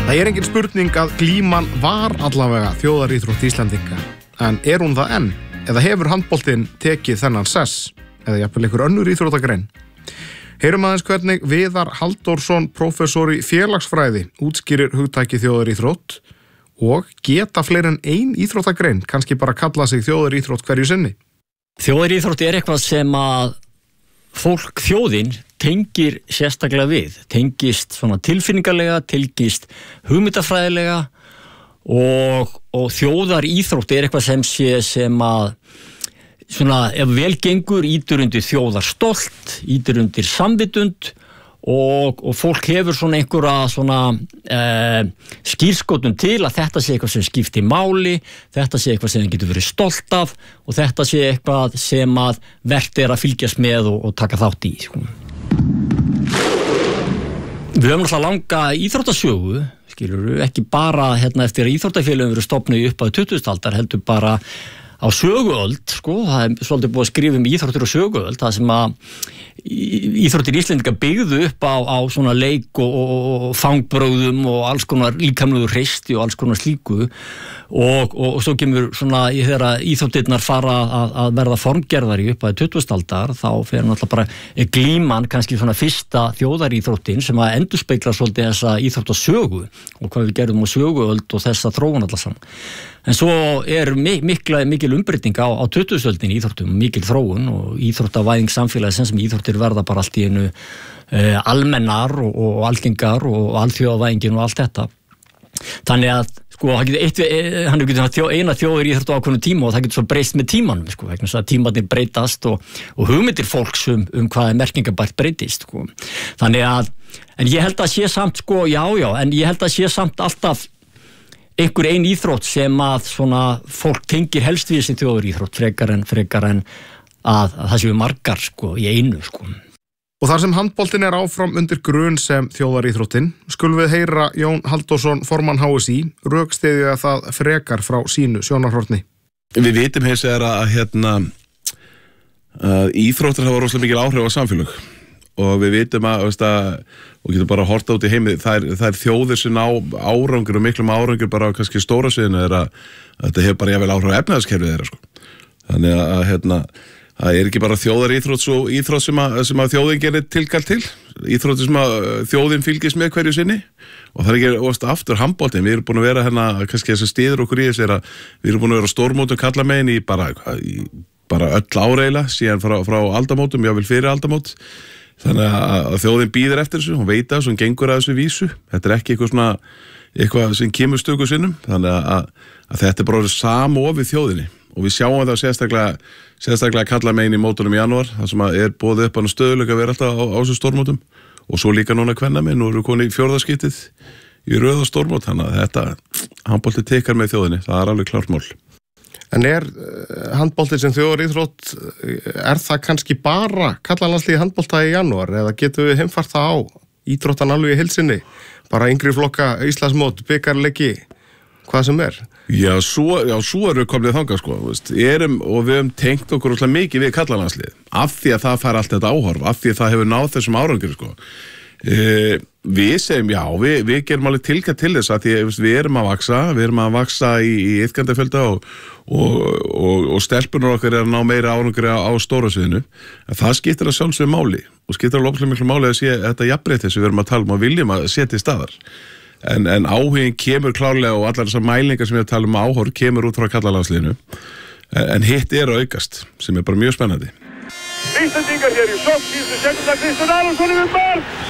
Það engin spurning að glíman var allavega þjóðaríþrótt Íslendinga. En hún það enn? Eða hefur handboltinn tekið þennan sess? Eða jafnvel einhver önnur íþróttagrein? Heyrum aðeins hvernig Viðar Halldórsson, prófessor í félagsfræði, útskýrir hugtækið þjóðaríþrótt og geta fleiri en ein íþróttagrein kannski bara kalla sig þjóðaríþrótt hverju sinni. Þjóðaríþrótt eitthvað sem að fólk, þjóðin, tengir sérstaklega við, tengist svona tilfinningarlega, tengist hugmyndafræðilega og þjóðaríþrótt eitthvað sem að svona, ef vel gengur, ýtir undir þjóðarstolt, ýtir undir samvitund og fólk hefur svona einhverja svona skírskotun til að þetta sé eitthvað sem skiptir máli, þetta sé eitthvað sem það getur verið stolt af og þetta sé eitthvað sem að vert að fylgjast með og taka þátt í. Sko. Við höfum alltaf langa íþróttasögu, skilurðu, ekki bara eftir að íþróttafélögum verið stofnuð upp á 20. aldar, heldur bara á söguöld, sko, það svolítið búið að skrifa íþróttir og söguöld, það sem að íþróttir Íslendinga byggðu upp á svona leik og fangbrögðum og alls konar líkamlegu hreisti og alls konar slíku og svo kemur svona þegar íþróttirnar fara að verða formgerðari upp á 20. aldar, þá fer náttúrulega bara glíman kannski svona fyrsta þjóðaríþróttin sem að endurspegla svolítið þessa íþróttasögu og hvað við gerðum á söguöld og þessa þróun allar saman. En svo mikil umbreyting á 20. öldinni í íþróttum, mikil þróun og íþróttavæðing samfélagsins sem íþróttir verða bara allt í einu almennar og algengar og alþjóðavæðingin og allt þetta. Þannig að sko, hann getur eina þjóður íþrótt á ákveðnum tíma og það getur svo breyst með tímanum, sko, vegna þess að tímarnir breytast og hugmyndir fólks hvað merkingabært breytist, sko. Þannig að, en ég held að sé samt, sko, en ég held að sé samt alltaf einhver ein íþrótt sem að svona fólk tengir helst við þessi þjóðaríþrótt frekar en að það séu margar, sko, í einu, sko. Og þar sem handboltinn áfram undir grun sem þjóðaríþróttin, skulum við heyra Jón Halldórsson, formann HSÍ, rökstyðja það frekar frá sínu sjónarhorni. Við vitum hins vegar að íþróttir hafa rosalega mikil áhrif á samfélag og við vitum að og getum bara horta út í heimi, það er þjóðir sem ná árangur og miklum árangur bara á kannski stóra sviðinu að þetta hefur bara jafnvel áhrif á efnahagskerfið þeirra, sko. Þannig að það ekki bara þjóðaríþrótt svo íþrótt sem að þjóðin gerir tilkall til, íþróttir sem að þjóðin fylgist með hverju sinni og það ekki aftur handboltinn, við erum búin að vera kannski þess að stiður okkur í þess við erum búin að vera stórmótum kallamegin í bara öll áreila síðan frá aldamótum, jável fyrir aldamót. Þannig að þjóðin býður eftir þessu, hún veit að þessu, hún gengur að þessu vísu. Þetta ekki eitthvað sem kemur stöku sinnum. Þannig að þetta bara samofið þjóðinni. Og við sjáum það sérstaklega kalla megin í mótunum í janúar, það sem boðið upp á stöðuleika að vera alltaf á þessu stórmótum. Og svo líka núna kvennamenn, nú eru konið í fjórðaskiptið í röða stórmót. Þannig að þetta handbolti tekar með þjóðinni, það alveg klárt mál. En handboltið sem þjóðaríþrótt, það kannski bara karlalandsliðið handbolta í janúar eða getum við heimfært það á íþróttan alveg í heilsinni, bara yngri flokka Íslandsmót, bikarleiki, hvað sem Já, svo erum við komið þangað, sko, og við höfum tengt okkur óslega mikið við karlalandsliðið, af því að það fær allt þetta áhorf, af því að það hefur náð þessum árangri, sko. Við segjum, við gerum alveg tilkall til þess að því við erum að vaksa í iðkandafjölda og stelpunar okkar að ná meira árangri á stóra sviðinu, en það skiptir að sjálfsögðu máli og skiptir að lópslega miklu máli að sé þetta jafnrétti sem við erum að tala og viljum að setja í staðar, en áhugin kemur klárlega og allar þessar mælingar sem við talum áhorf kemur út frá karlalandsliðinu, en hitt að aukast sem bara mjög spennandi. Íslendingar hér í sókn, síðustu sekundar Kristján Aronsson yfir mark